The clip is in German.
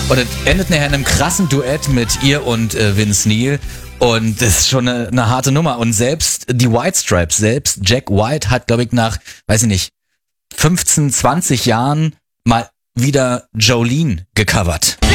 Und es endet nachher in einem krassen Duett mit ihr und Vince Neil. Und das ist schon eine harte Nummer. Und selbst die White Stripes, selbst Jack White hat, glaube ich, nach, 15, 20 Jahren mal wieder Jolene gecovert.